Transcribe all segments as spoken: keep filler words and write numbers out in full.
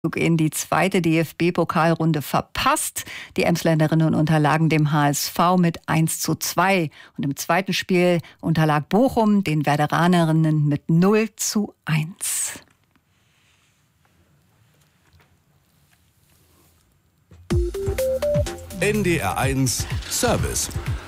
In die zweite D F B-Pokalrunde verpasst. Die Emsländerinnen unterlagen dem H S V mit eins zu zwei. Und im zweiten Spiel unterlag Bochum den Werderanerinnen mit null zu eins. N D R eins Service.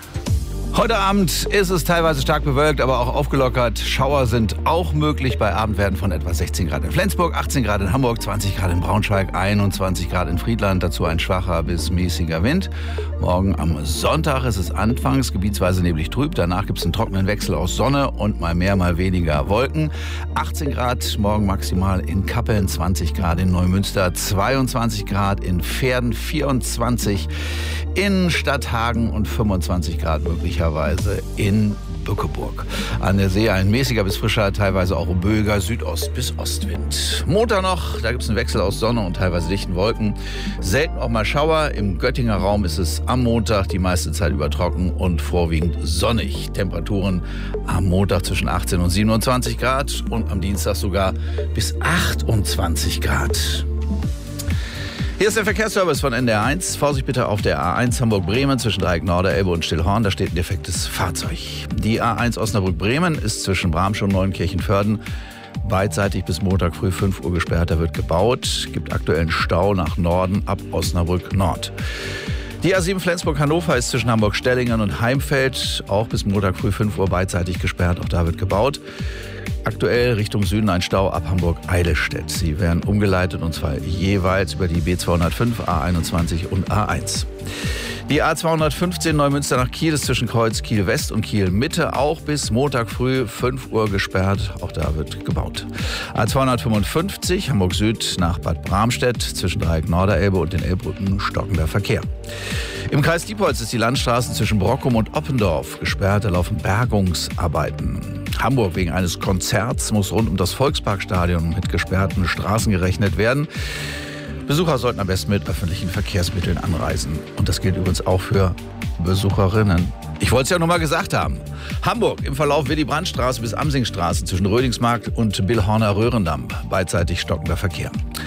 Heute Abend ist es teilweise stark bewölkt, aber auch aufgelockert. Schauer sind auch möglich bei Abendwerten von etwa sechzehn Grad in Flensburg, achtzehn Grad in Hamburg, zwanzig Grad in Braunschweig, einundzwanzig Grad in Friedland. Dazu ein schwacher bis mäßiger Wind. Morgen am Sonntag ist es anfangs gebietsweise neblig trüb. Danach gibt es einen trockenen Wechsel aus Sonne und mal mehr, mal weniger Wolken. achtzehn Grad morgen maximal in Kappeln, zwanzig Grad in Neumünster, zweiundzwanzig Grad in Verden, vierundzwanzig in Stadthagen und fünfundzwanzig Grad möglicherweise in Bückeburg. An der See ein mäßiger bis frischer, teilweise auch böiger Südost- bis Ostwind. Montag noch, da gibt es einen Wechsel aus Sonne und teilweise dichten Wolken. Selten auch mal Schauer. Im Göttinger Raum ist es am Montag die meiste Zeit über trocken und vorwiegend sonnig. Temperaturen am Montag zwischen achtzehn und siebenundzwanzig Grad und am Dienstag sogar bis achtundzwanzig Grad. Hier ist der Verkehrsservice von N D R eins. Vorsicht bitte auf der A eins Hamburg-Bremen zwischen Dreieck Norderelbe und Stillhorn. Da steht ein defektes Fahrzeug. Die A eins Osnabrück-Bremen ist zwischen Bramsche und Neunkirchen-Vörden beidseitig bis Montag früh fünf Uhr gesperrt. Da wird gebaut. Gibt aktuellen Stau nach Norden ab Osnabrück Nord. Die A sieben Flensburg-Hannover ist zwischen Hamburg-Stellingen und Heimfeld auch bis Montag früh fünf Uhr beidseitig gesperrt. Auch da wird gebaut. Aktuell Richtung Süden ein Stau ab Hamburg-Eidelstedt. Sie werden umgeleitet und zwar jeweils über die B zweihundertfünf, A einundzwanzig und A eins. Die A zweihundertfünfzehn Neumünster nach Kiel ist zwischen Kreuz Kiel West und Kiel Mitte auch bis Montag früh fünf Uhr gesperrt. Auch da wird gebaut. A zweihundertfünfundfünfzig Hamburg Süd nach Bad Bramstedt zwischen Dreieck Norderelbe und den Elbbrücken stockender Verkehr. Im Kreis Diepholz ist die Landstraße zwischen Brockum und Oppendorf gesperrt. Da laufen Bergungsarbeiten. Hamburg wegen eines Konzerts muss rund um das Volksparkstadion mit gesperrten Straßen gerechnet werden. Besucher sollten am besten mit öffentlichen Verkehrsmitteln anreisen. Und das gilt übrigens auch für Besucherinnen. Ich wollte es ja noch mal gesagt haben. Hamburg im Verlauf Willy-Brandt-Straße bis Amsingstraße zwischen Rödingsmarkt und Billhorner-Röhrendamm. Beidseitig stockender Verkehr.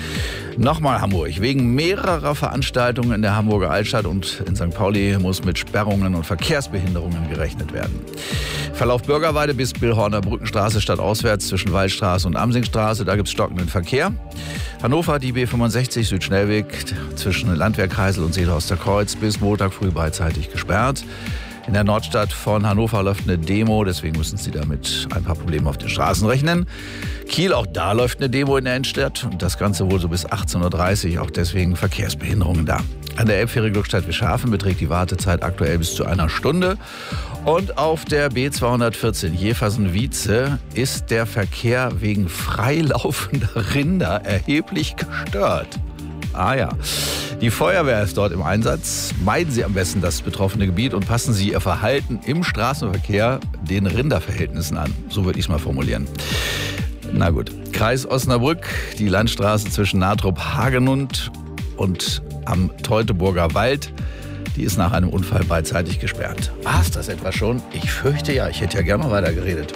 Nochmal Hamburg. Wegen mehrerer Veranstaltungen in der Hamburger Altstadt und in Sankt Pauli muss mit Sperrungen und Verkehrsbehinderungen gerechnet werden. Verlauf Bürgerweide bis Billhorner Brückenstraße stadtauswärts zwischen Waldstraße und Amsingstraße. Da gibt es stockenden Verkehr. Hannover, die B fünfundsechzig Südschnellweg zwischen Landwehrkreisel und Seelhorster Kreuz bis Montag früh beidseitig gesperrt. In der Nordstadt von Hannover läuft eine Demo, deswegen müssen Sie damit ein paar Probleme auf den Straßen rechnen. Kiel, auch da läuft eine Demo in der Innenstadt und das Ganze wohl so bis achtzehn Uhr dreißig, auch deswegen Verkehrsbehinderungen da. An der Elbfähre Glückstadt-Wischhafen beträgt die Wartezeit aktuell bis zu einer Stunde. Und auf der B zweihundertvierzehn Jeversen-Wietze ist der Verkehr wegen freilaufender Rinder erheblich gestört. Ah ja. Die Feuerwehr ist dort im Einsatz. Meiden Sie am besten das betroffene Gebiet und passen Sie Ihr Verhalten im Straßenverkehr den Rinderverhältnissen an. So würde ich es mal formulieren. Na gut. Kreis Osnabrück, die Landstraße zwischen Natrop-Hagenund und am Teutoburger Wald, die ist nach einem Unfall beidseitig gesperrt. War es das etwa schon? Ich fürchte ja, ich hätte ja gerne noch weiter geredet.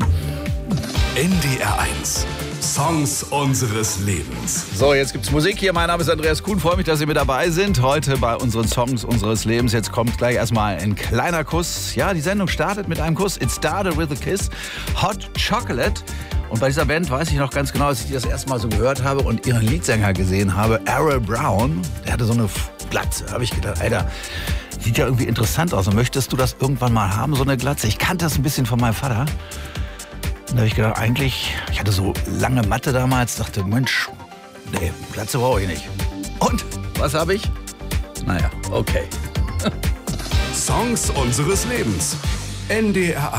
N D R eins. Songs unseres Lebens. So, jetzt gibt's Musik hier. Mein Name ist Andreas Kuhn. Freue mich, dass Sie mit dabei sind. Heute bei unseren Songs unseres Lebens. Jetzt kommt gleich erstmal ein kleiner Kuss. Ja, die Sendung startet mit einem Kuss. It started with a kiss. Hot Chocolate. Und bei dieser Band weiß ich noch ganz genau, als ich die das erste Mal so gehört habe und ihren Leadsänger gesehen habe, Errol Brown. Der hatte so eine Glatze. Da habe ich gedacht, Alter, sieht ja irgendwie interessant aus. Und möchtest du das irgendwann mal haben, so eine Glatze? Ich kannte das ein bisschen von meinem Vater. Und da habe ich gedacht, eigentlich, ich hatte so lange Matte damals, dachte, Mensch, nee, Glatze brauche ich nicht. Und, was habe ich? Naja, okay. Songs unseres Lebens. N D R eins.